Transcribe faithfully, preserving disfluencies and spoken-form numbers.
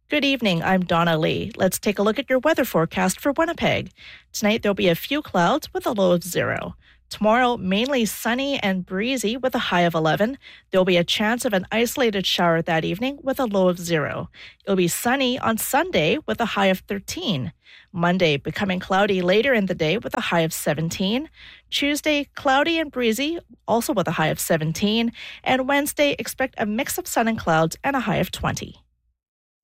Good evening, I'm Donna Lee. Let's take a look at your weather forecast for Winnipeg. Tonight there'll be a few clouds with a low of zero. Tomorrow, mainly sunny and breezy with a high of eleven. There'll be a chance of an isolated shower that evening with a low of zero. It'll be sunny on Sunday with a high of thirteen. Monday, becoming cloudy later in the day with a high of seventeen. Tuesday, cloudy and breezy, also with a high of seventeen. And Wednesday, expect a mix of sun and clouds and a high of twenty.